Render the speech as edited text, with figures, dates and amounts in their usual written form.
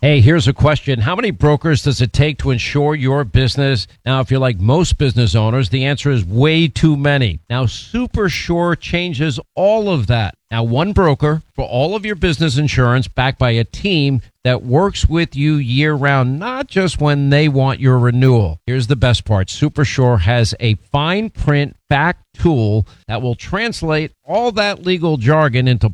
Hey, here's a question. How many brokers does it take to insure your business? Now, if you're like most business owners, the answer is way too many. Now, SuperSure changes all of that. Now, one broker for all of your business insurance backed by a team that works with you year-round, not just when they want your renewal. Here's the best part. SuperSure has a fine print fact tool that will translate all that legal jargon into